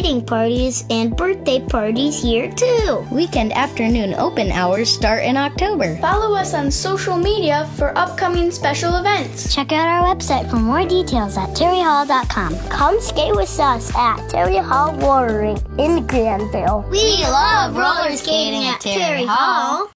wedding parties and birthday parties here too. Weekend afternoon open hours start in October. Follow us on social media for upcoming special events. Check out our website for more details at terryhall.com. Come skate with us at Terry Hall Watering in Granville. We love roller skating at Terry Hall.